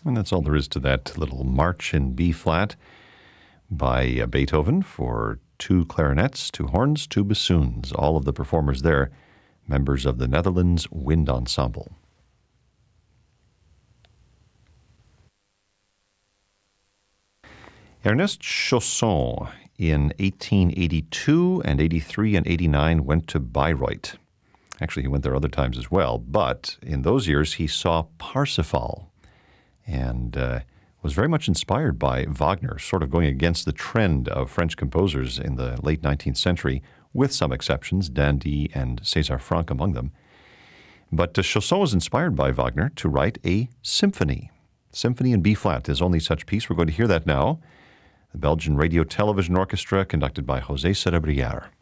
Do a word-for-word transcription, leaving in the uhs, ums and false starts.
And that's all there is to that little march in B-flat by uh, Beethoven for two clarinets, two horns, two bassoons. All of the performers there, members of the Netherlands Wind Ensemble. Ernest Chausson in eighteen eighty-two and eighty-three and eighty-nine went to Bayreuth. Actually, he went there other times as well, but in those years he saw Parsifal and uh, was very much inspired by Wagner, sort of going against the trend of French composers in the late nineteenth century, with some exceptions, d'Indy and César Franck among them. But uh, Chausson was inspired by Wagner to write a symphony. Symphony in B-flat, his only such piece. We're going to hear that now. The Belgian Radio Television Orchestra, conducted by José Cerebriar.